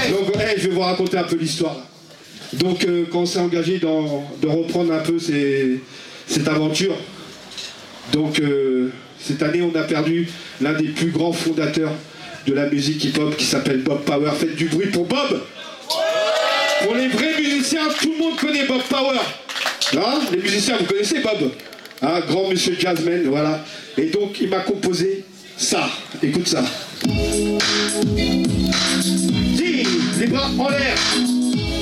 Donc ouais, je vais vous raconter un peu l'histoire. Donc quand on s'est engagé de reprendre un peu cette aventure, donc cette année on a perdu l'un des plus grands fondateurs de la musique hip-hop qui s'appelle Bob Power. Faites du bruit pour Bob. Pour les vrais musiciens, tout le monde connaît Bob Power. Hein, les musiciens, vous connaissez Bob, hein, grand monsieur jazzman, voilà. Et donc il m'a composé ça. Écoute ça. Dis, les bras en l'air.